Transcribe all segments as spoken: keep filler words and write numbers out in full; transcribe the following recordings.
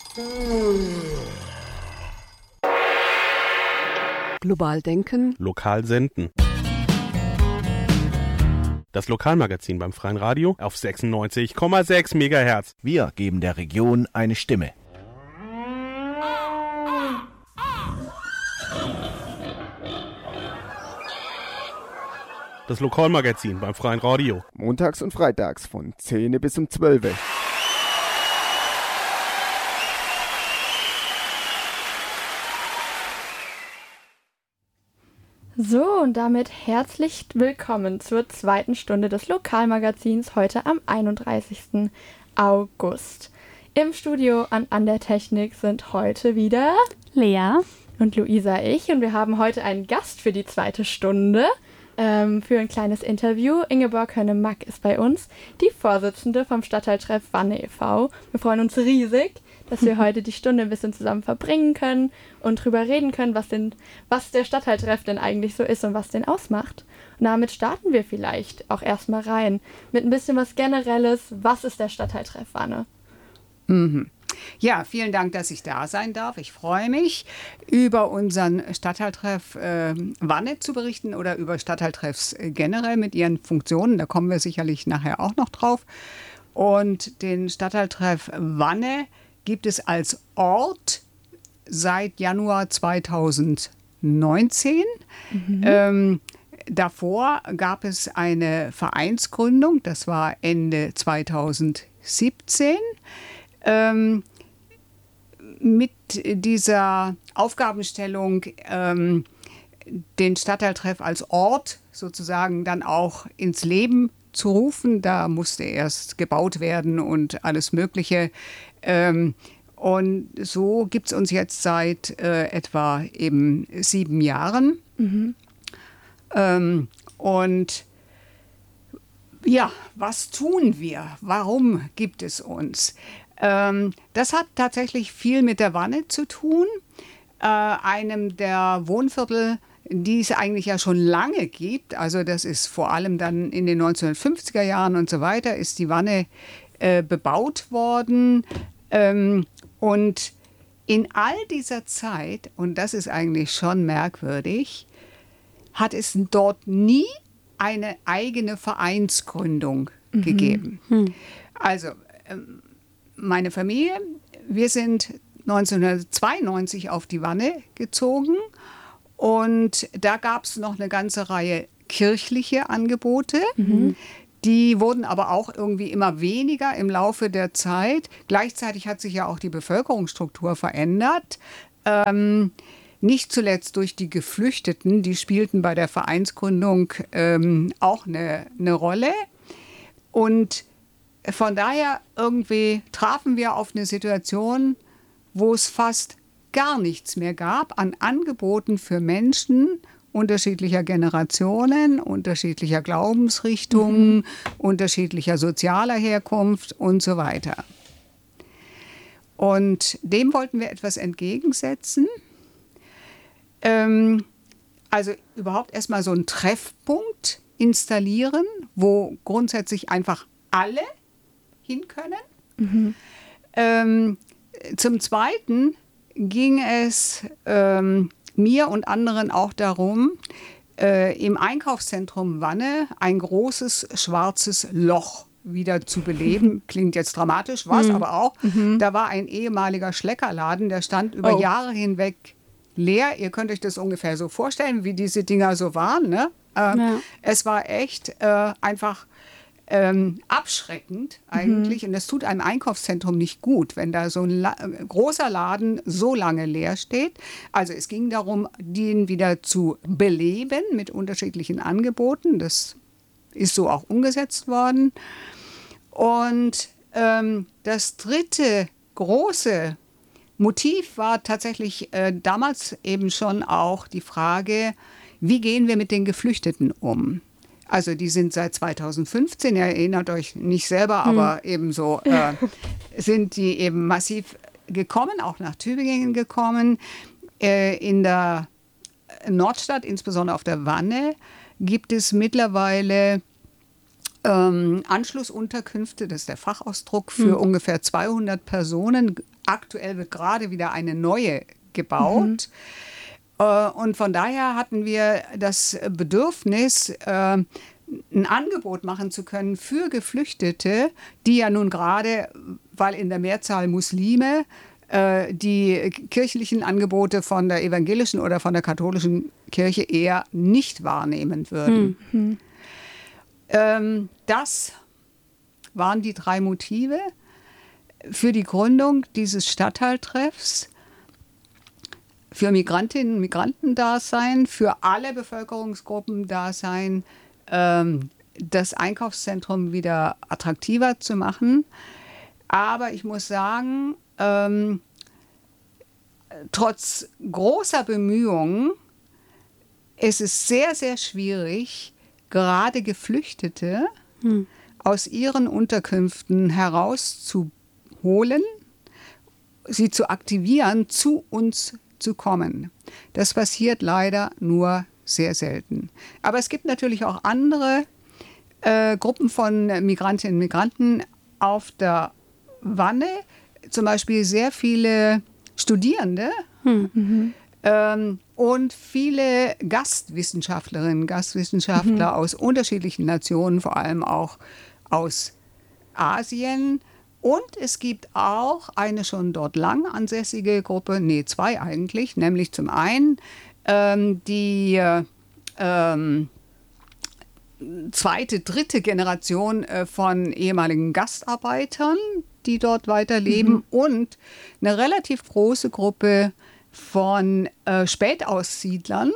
Global denken. Lokal senden. Das Lokalmagazin beim Freien Radio auf sechsundneunzig Komma sechs Megahertz. Wir geben der Region eine Stimme. Das Lokalmagazin beim Freien Radio. Montags und freitags von zehn bis um zwölf. So, und damit herzlich willkommen zur zweiten Stunde des Lokalmagazins heute am einunddreißigsten August. Im Studio an, an der Technik sind heute wieder Lea und Luisa, ich. Und wir haben heute einen Gast für die zweite Stunde, ähm, für ein kleines Interview. Ingeborg Hönne-Mack ist bei uns, die Vorsitzende vom Stadtteiltreff Wanne e V Wir freuen uns riesig, dass wir heute die Stunde ein bisschen zusammen verbringen können und drüber reden können, was, denn, was der Stadtteiltreff denn eigentlich so ist und was den ausmacht. Und damit starten wir vielleicht auch erstmal rein mit ein bisschen was Generelles. Was ist der Stadtteiltreff Wanne? Mhm. Ja, vielen Dank, dass ich da sein darf. Ich freue mich, über unseren Stadtteiltreff äh, Wanne zu berichten oder über Stadtteiltreffs äh, generell mit ihren Funktionen. Da kommen wir sicherlich nachher auch noch drauf. Und den Stadtteiltreff Wanne gibt es als Ort seit Januar zweitausendneunzehn. Mhm. Ähm, davor gab es eine Vereinsgründung, das war Ende zweitausendsiebzehn. Ähm, mit dieser Aufgabenstellung, ähm, den Stadtteiltreff als Ort sozusagen dann auch ins Leben zu rufen. Da musste erst gebaut werden und alles Mögliche. Ähm, und so gibt es uns jetzt seit äh, etwa eben sieben Jahren. Mhm. Ähm, und ja, was tun wir? Warum gibt es uns? Ähm, das hat tatsächlich viel mit der Wanne zu tun, äh, einem der Wohnviertel, die es eigentlich ja schon lange gibt. Also das ist vor allem dann in den neunzehnhundertfünfziger Jahren und so weiter, ist die Wanne äh, bebaut worden. Ähm, und in all dieser Zeit, und das ist eigentlich schon merkwürdig, hat es dort nie eine eigene Vereinsgründung mhm. gegeben. Mhm. Also ähm, meine Familie, wir sind neunzehnhundertzweiundneunzig auf die Wanne gezogen und da gab es noch eine ganze Reihe kirchliche Angebote. Mhm. Die wurden aber auch irgendwie immer weniger im Laufe der Zeit. Gleichzeitig hat sich ja auch die Bevölkerungsstruktur verändert. Ähm, nicht zuletzt durch die Geflüchteten, die spielten bei der Vereinsgründung ähm, auch eine, eine Rolle. Und von daher irgendwie trafen wir auf eine Situation, wo es fast gar nichts mehr gab an Angeboten für Menschen unterschiedlicher Generationen, unterschiedlicher Glaubensrichtungen, mhm. unterschiedlicher sozialer Herkunft und so weiter. Und dem wollten wir etwas entgegensetzen. Ähm, also überhaupt erstmal so einen Treffpunkt installieren, wo grundsätzlich einfach alle hin können. Mhm. Ähm, zum Zweiten ging es ähm, mir und anderen auch darum, äh, im Einkaufszentrum Wanne ein großes schwarzes Loch wieder zu beleben. Klingt jetzt dramatisch, war es mhm. aber auch. Mhm. Da war ein ehemaliger Schleckerladen, der stand über oh. Jahre hinweg leer. Ihr könnt euch das ungefähr so vorstellen, wie diese Dinger so waren. Ne? Äh, ja. Es war echt äh, einfach ähm, abschreckend eigentlich. Mhm. Und das tut einem Einkaufszentrum nicht gut, wenn da so ein La- großer Laden so lange leer steht. Also es ging darum, den wieder zu beleben mit unterschiedlichen Angeboten. Das ist so auch umgesetzt worden. Und ähm, das dritte große Motiv war tatsächlich äh, damals eben schon auch die Frage, wie gehen wir mit den Geflüchteten um? Also die sind seit zweitausendfünfzehn, ihr erinnert euch nicht selber, hm. aber ebenso äh, sind die eben massiv gekommen, auch nach Tübingen gekommen. Äh, in der Nordstadt, insbesondere auf der Wanne, gibt es mittlerweile ähm, Anschlussunterkünfte, das ist der Fachausdruck, für hm. ungefähr zweihundert Personen, aktuell wird gerade wieder eine neue gebaut. Mhm. Äh, und von daher hatten wir das Bedürfnis, äh, ein Angebot machen zu können für Geflüchtete, die ja nun gerade, weil in der Mehrzahl Muslime, äh, die kirchlichen Angebote von der evangelischen oder von der katholischen Kirche eher nicht wahrnehmen würden. Mhm. Ähm, das waren die drei Motive für die Gründung dieses Stadtteiltreffs, für Migrantinnen und Migrantendasein, für alle Bevölkerungsgruppen Dasein, das Einkaufszentrum wieder attraktiver zu machen. Aber ich muss sagen, ähm, trotz großer Bemühungen ist es sehr, sehr schwierig, gerade Geflüchtete hm. aus ihren Unterkünften herauszuholen, sie zu aktivieren, zu uns zu kommen. Das passiert leider nur sehr selten. Aber es gibt natürlich auch andere äh, Gruppen von Migrantinnen und Migranten auf der Wanne, zum Beispiel sehr viele Studierende mhm. ähm, und viele Gastwissenschaftlerinnen, Gastwissenschaftler mhm. aus unterschiedlichen Nationen, vor allem auch aus Asien. Und es gibt auch eine schon dort lang ansässige Gruppe, nee, zwei eigentlich, nämlich zum einen ähm, die ähm, zweite, dritte Generation äh, von ehemaligen Gastarbeitern, die dort weiterleben mhm. und eine relativ große Gruppe von äh, Spätaussiedlern,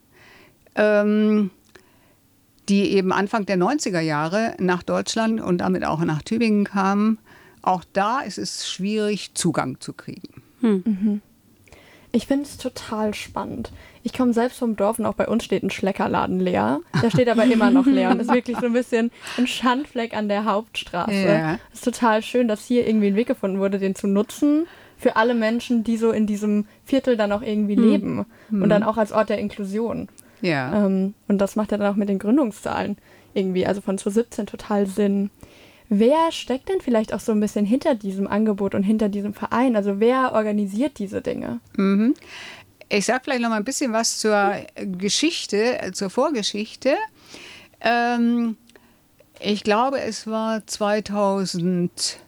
ähm, die eben Anfang der neunziger Jahre nach Deutschland und damit auch nach Tübingen kamen. Auch da ist es schwierig, Zugang zu kriegen. Hm. Mhm. Ich finde es total spannend. Ich komme selbst vom Dorf und auch bei uns steht ein Schleckerladen leer. Der steht aber immer noch leer und ist wirklich so ein bisschen ein Schandfleck an der Hauptstraße. Ja. Es ist total schön, dass hier irgendwie ein Weg gefunden wurde, den zu nutzen für alle Menschen, die so in diesem Viertel dann auch irgendwie hm. leben hm. und dann auch als Ort der Inklusion. Ja. Ähm, und das macht ja dann auch mit den Gründungszahlen irgendwie, also von zwanzig siebzehn total Sinn. Wer steckt denn vielleicht auch so ein bisschen hinter diesem Angebot und hinter diesem Verein? Also wer organisiert diese Dinge? Mhm. Ich sage vielleicht noch mal ein bisschen was zur Geschichte, zur Vorgeschichte. Ähm, ich glaube, es war zweitausendfünfzehn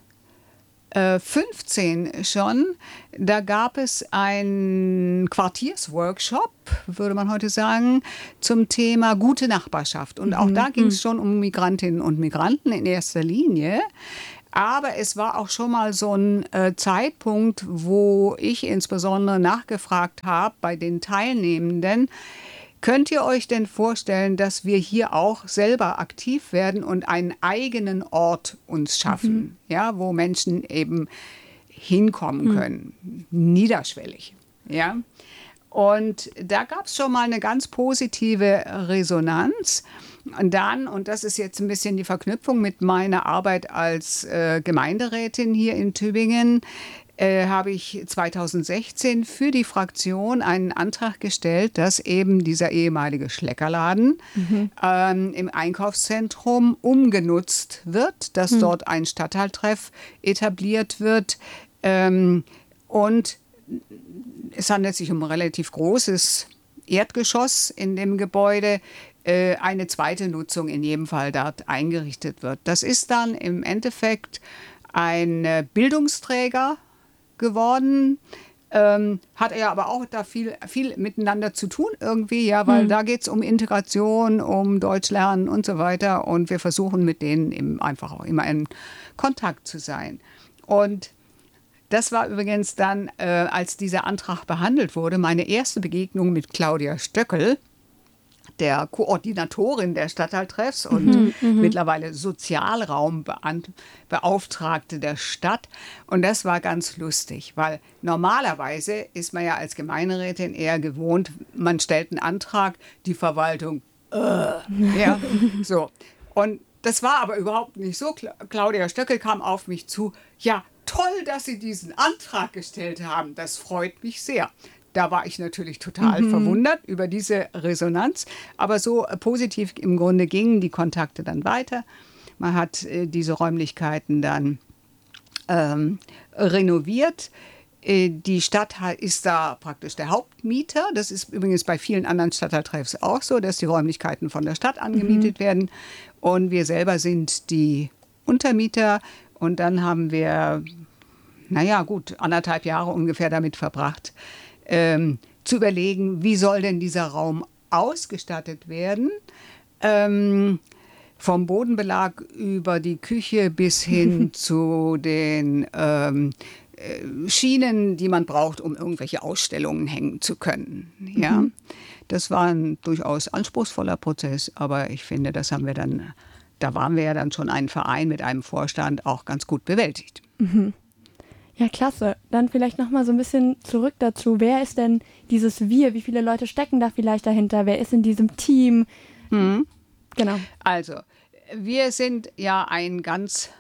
schon. Da gab es einen Quartiersworkshop, würde man heute sagen, zum Thema gute Nachbarschaft. Und auch mhm. da ging es schon um Migrantinnen und Migranten in erster Linie. Aber es war auch schon mal so ein äh, Zeitpunkt, wo ich insbesondere nachgefragt habe bei den Teilnehmenden, könnt ihr euch denn vorstellen, dass wir hier auch selber aktiv werden und einen eigenen Ort uns schaffen, mhm. ja, wo Menschen eben hinkommen können, mhm. niederschwellig. Ja? Und da gab es schon mal eine ganz positive Resonanz. Und dann, und das ist jetzt ein bisschen die Verknüpfung mit meiner Arbeit als äh, Gemeinderätin hier in Tübingen, äh, habe ich zweitausendsechzehn für die Fraktion einen Antrag gestellt, dass eben dieser ehemalige Schleckerladen mhm. ähm, im Einkaufszentrum umgenutzt wird, dass mhm. dort ein Stadtteiltreff etabliert wird. Ähm, und es handelt sich um ein relativ großes Erdgeschoss in dem Gebäude, äh, eine zweite Nutzung in jedem Fall dort eingerichtet wird. Das ist dann im Endeffekt ein äh, Bildungsträger geworden, ähm, hat er aber auch da viel, viel miteinander zu tun irgendwie, ja, weil mhm. da geht es um Integration, um Deutschlernen und so weiter und wir versuchen mit denen eben einfach auch immer in Kontakt zu sein. Und das war übrigens dann, äh, als dieser Antrag behandelt wurde, meine erste Begegnung mit Claudia Stöckel, der Koordinatorin der Stadtteiltreffs und mhm, mittlerweile Sozialraumbeauftragte der Stadt. Und das war ganz lustig, weil normalerweise ist man ja als Gemeinderätin eher gewohnt, man stellt einen Antrag, die Verwaltung, äh, ja, so. Und das war aber überhaupt nicht so. Claudia Stöckel kam auf mich zu, ja, toll, dass Sie diesen Antrag gestellt haben. Das freut mich sehr. Da war ich natürlich total mhm. verwundert über diese Resonanz. Aber so positiv im Grunde gingen die Kontakte dann weiter. Man hat äh, diese Räumlichkeiten dann ähm, renoviert. Die Stadt ist da praktisch der Hauptmieter. Das ist übrigens bei vielen anderen Stadtteiltreffs auch so, dass die Räumlichkeiten von der Stadt angemietet mhm. werden. Und wir selber sind die Untermieter. Und dann haben wir, naja gut, anderthalb Jahre ungefähr damit verbracht, ähm, zu überlegen, wie soll denn dieser Raum ausgestattet werden. Ähm, vom Bodenbelag über die Küche bis hin zu den ähm, Schienen, die man braucht, um irgendwelche Ausstellungen hängen zu können. Ja, mhm. Das war ein durchaus anspruchsvoller Prozess, aber ich finde, das haben wir dann, da waren wir ja dann schon ein Verein mit einem Vorstand auch ganz gut bewältigt. Mhm. Ja, klasse. Dann vielleicht nochmal so ein bisschen zurück dazu. Wer ist denn dieses Wir? Wie viele Leute stecken da vielleicht dahinter? Wer ist in diesem Team? Mhm. Genau. Also, wir sind ja ein ganz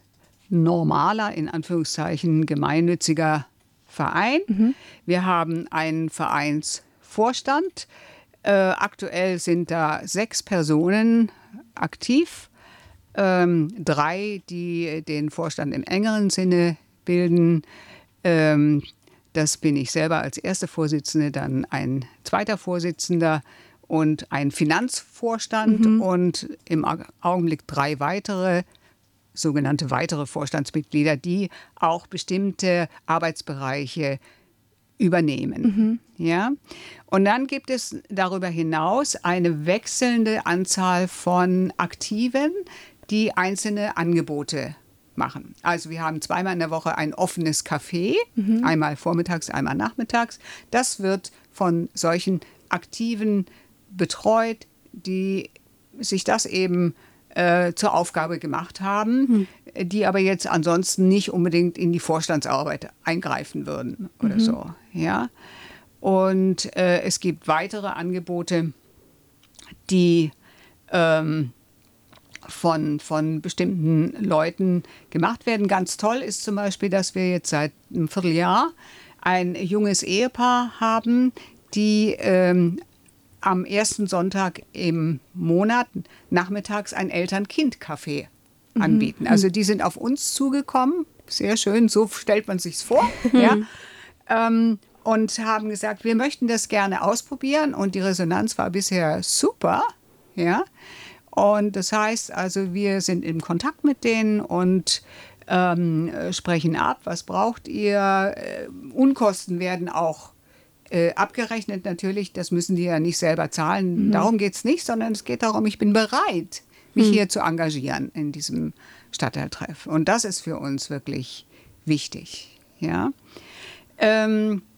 normaler, in Anführungszeichen, gemeinnütziger Verein. Mhm. Wir haben einen Vereinsvorstand. Äh, aktuell sind da sechs Personen aktiv. Ähm, drei, die den Vorstand im engeren Sinne bilden. Ähm, das bin ich selber als erste Vorsitzende, dann ein zweiter Vorsitzender und ein Finanzvorstand mhm. und im Augenblick drei weitere sogenannte weitere Vorstandsmitglieder, die auch bestimmte Arbeitsbereiche übernehmen. Mhm. Ja? Und dann gibt es darüber hinaus eine wechselnde Anzahl von Aktiven, die einzelne Angebote machen. Also wir haben zweimal in der Woche ein offenes Café, mhm. einmal vormittags, einmal nachmittags. Das wird von solchen Aktiven betreut, die sich das eben zur Aufgabe gemacht haben, hm. die aber jetzt ansonsten nicht unbedingt in die Vorstandsarbeit eingreifen würden oder mhm. so. Ja? Und äh, es gibt weitere Angebote, die ähm, von, von bestimmten Leuten gemacht werden. Ganz toll ist zum Beispiel, dass wir jetzt seit einem Vierteljahr ein junges Ehepaar haben, die ähm, am ersten Sonntag im Monat nachmittags ein Eltern-Kind-Café mhm. anbieten. Also die sind auf uns zugekommen, sehr schön, so stellt man sich's vor, ja, ähm, und haben gesagt, wir möchten das gerne ausprobieren und die Resonanz war bisher super, ja. Und das heißt also, wir sind in Kontakt mit denen und ähm, sprechen ab, was braucht ihr, äh, Unkosten werden auch Äh, abgerechnet natürlich, das müssen die ja nicht selber zahlen. Mhm. Darum geht es nicht, sondern es geht darum, ich bin bereit, mich mhm. hier zu engagieren in diesem Stadtteiltreff. Und das ist für uns wirklich wichtig. Ja? Ähm,